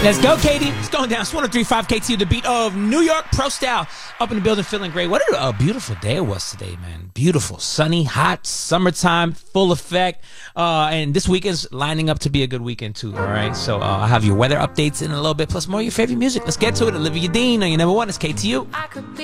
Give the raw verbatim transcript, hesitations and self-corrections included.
Let's go, Katie. It's going down. It's one oh three point five K T U, the beat of New York Pro Style. Up in the building, feeling great. What a, a beautiful day it was today, man. Beautiful, sunny, hot, summertime, full effect. Uh, and this weekend's lining up to be a good weekend, too, all right? So uh, I'll have your weather updates in a little bit, plus more of your favorite music. Let's get to it. Olivia Dean on your number one. It's K T U.